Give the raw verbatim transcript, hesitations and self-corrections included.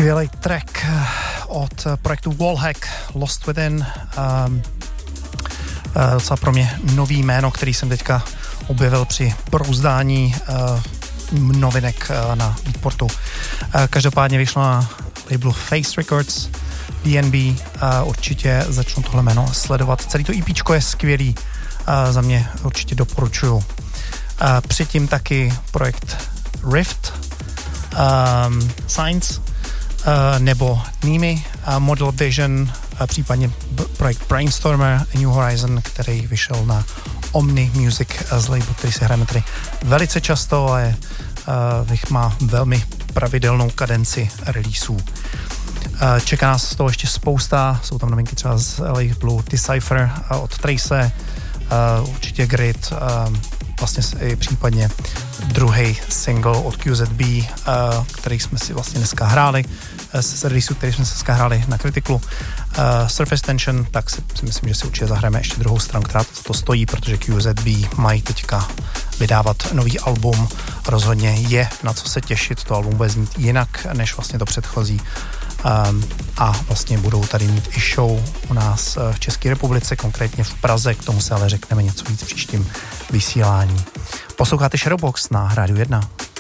Skvělý track od projektu Wallhack, Lost Within. Um, docela pro mě nový jméno, který jsem teďka objevil při prouzdání uh, novinek uh, na Beatportu. Uh, každopádně vyšlo na labelu Face Records, D N B. Uh, určitě začnu tohle jméno sledovat. Celý to EPčko je skvělý. Uh, za mě určitě doporučuju. Uh, předtím taky projekt Rift, um, Science, Uh, nebo Nimi, uh, Model Vision, uh, případně b- projekt Brainstormer, New Horizon, který vyšel na Omni Music uh, z labelu, který si hrajeme tady velice často, ale uh, má velmi pravidelnou kadenci releaseů. Uh, čeká nás z toho ještě spousta, jsou tam novinky třeba z labelu Decipher uh, od Trace, uh, určitě Grid, uh, vlastně i případně druhý single od Q Z B, uh, který jsme si vlastně dneska hráli, uh, z releaseu, který jsme si dneska hráli na Kritiklu, uh, Surface Tension, tak si, si myslím, že si určitě zahrajeme ještě druhou stranu, která to, to stojí, protože Q Z B mají teďka vydávat nový album, rozhodně je na co se těšit, to album bude znít jinak než vlastně to předchozí. Um, a vlastně budou tady mít i show u nás v České republice, konkrétně v Praze, k tomu se ale řekneme něco víc v příštím vysílání. Posloucháte Shadowbox na Rádiu jedna.